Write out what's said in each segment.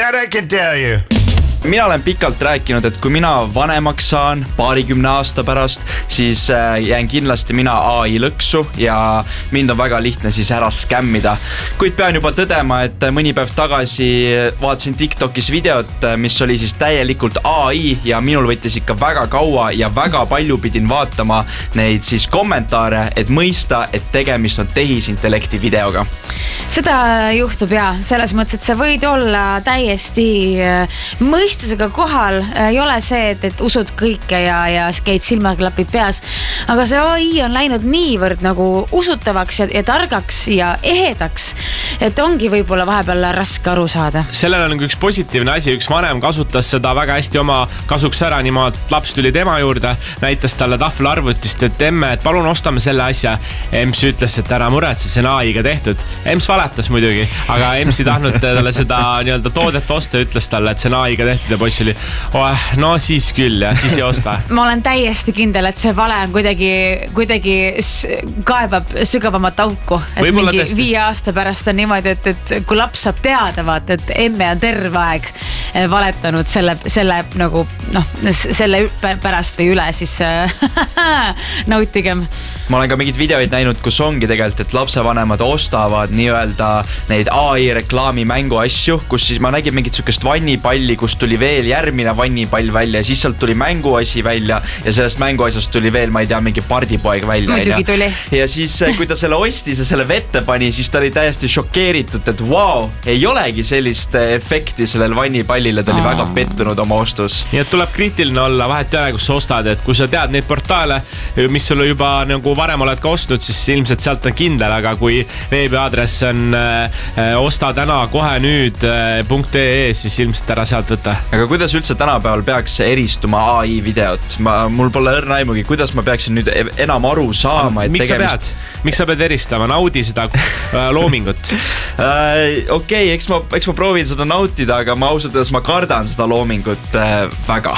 that I can tell you. Mina olen pikalt rääkinud, et kui mina vanemaks saan 20 aasta pärast, siis jään kindlasti mina AI lõksu ja mind on väga lihtne siis ära skämmida. Kuid pean juba tõdema, et mõni päev tagasi vaatasin TikTokis videot, mis oli siis täielikult AI ja minul võttis ikka väga kaua ja väga palju pidin vaatama neid siis kommentaare, et mõista, et tegemist on tehisintellekti videoga. Seda juhtub ja selles mõttes, et sa võid olla täiesti mõistusega kohal. Ei ole see, et usud kõike ja käid silmaklapid peas. Aga see AI on läinud niivõrd nagu usutavaks ja targaks ja ehedaks, et ongi võib-olla vahepeal raske aru saada. Sellel on üks positiivne asi. Üks vanem kasutas seda väga hästi oma kasuks ära. Niimoodi laps tuli tema juurde, näitas talle tahvelarvutist, et emme, et palun ostame selle asja. Ems ütles, et ära muretse, see on AI-ga tehtud. Ems valetas muidugi, aga Ems ei tahtnud talle seda nii-öelda toodet osta, ütles talle, et see on AI-ga tehtud ja poiss oli, no siis küll ja siis ei osta. Ma olen täiesti kindel, et see vale on kuidagi kaebab sügavamat auku. Et Võibolla mingi tõesti. 5 aasta pärast on niimoodi, et kui laps saab teada, vaata, et emme on terve aeg valetanud selle nagu, selle pärast või üle, siis nautigem. Ma olen ka mingid videoid näinud, kus ongi tegelikult, et lapsevanemad ostavad nii-öelda neid AI reklaami mängu asju, kus siis ma nägin mingit sukest vannipalli, kus tuli veel järgmine vannipall välja ja siis sealt tuli mänguasi välja ja sellest mänguasjast tuli veel, ma ei tea, mingi pardipoeg välja. Muidugi tuli. Ja siis, kui ta selle ostis ja selle vette pani, siis ta oli täiesti šokeeritud, et wow, ei olegi sellist efekti sellel vannipallile, ta oli väga pettunud oma ostus. Nii et tuleb kriitiline olla, vahet ei ole, kus sa ostad, et kui sa tead neid portaale, mis sul juba nagu varem oled ka ostnud, siis ilmselt sealt on kindel, aga kui veebiaadress on osta täna kohe nüüd.ee, siis ilmselt ära sealt võtta. Aga kuidas üldse tänapäeval peaks eristuma AI videot? Mul pole õrna aimugi, kuidas ma peaksin nüüd enam aru saama, et Miks sa pead eristama? Naudi seda loomingut. Okei, eks ma proovin seda nautida, aga ma ausalt öeldes ma kardan seda loomingut väga.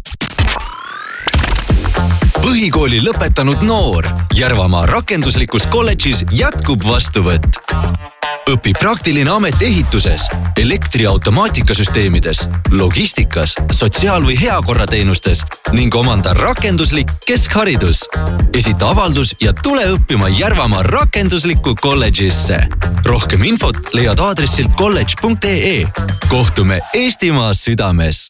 Põhikooli lõpetanud noor. Järvamaa rakenduslikus kolledžis jätkub vastuvõtt. Õpi praktiline amet ehituses, elektriautomaatikasüsteemides, logistikas, sotsiaal- või heakorrateenustes ning omanda rakenduslik keskharidus. Esita avaldus ja tule õppima Järvamaa rakenduslikku kolledžisse. Rohkem infot leiad aadressilt college.ee. Kohtume Eestimaa südames.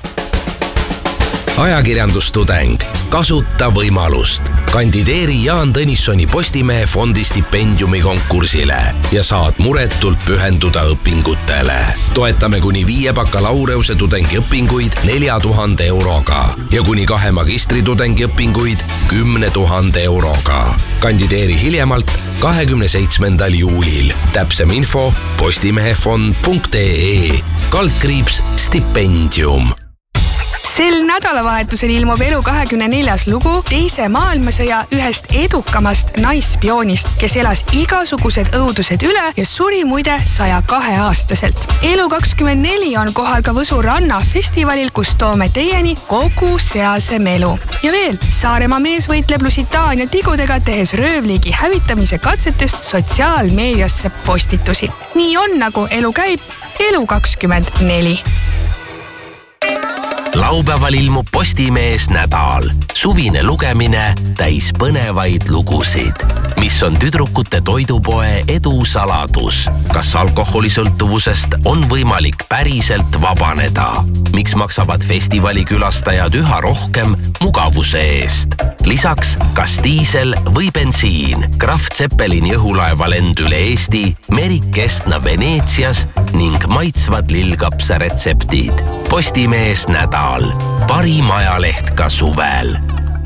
Ajakirjandustudeng. Kasuta võimalust. Kandideeri Jaan Tõnissoni Postimehe fondi stipendiumi konkursile ja saad muretult pühenduda õpingutele. Toetame kuni 5 bakalaureuse tudengiõpinguid 4000 euroga ja kuni 2 magistritudengi õpinguid 10 000 euroga. Kandideeri hiljemalt 27. juulil. Täpsem info postimehefond.ee /stipendium. Sel nädalavahetusel ilmub Elu24 lugu teise maailmasõja ühest edukamast naisspioonist, kes elas igasugused õudused üle ja suri muide 102-aastaselt. Elu24 on kohal ka Võsu ranna festivalil, kus toome teieni kogu sealse melu. Ja veel, Saaremaa mees võitleb Lusitaania tigudega, tehes röövliigi hävitamise katsetest sotsiaalmeediasse postitusi. Nii on, nagu elu käib. Elu24. Laupäeval ilmub Postimees nädal. Suvine lugemine täis põnevaid lugusid. Mis on tüdrukute toidupoe edu saladus? Kas alkoholisõltuvusest on võimalik päriselt vabaneda? Miks maksavad festivali külastajad üha rohkem mugavuse eest? Lisaks, kas diisel või bensiin? Kraft Zeppelini õhulaeva lend üle Eesti, Merik Kestna Veneetsias ning maitsvad lillkapsa retseptid. Postimees nädal. Parim ajaleht ka suvel.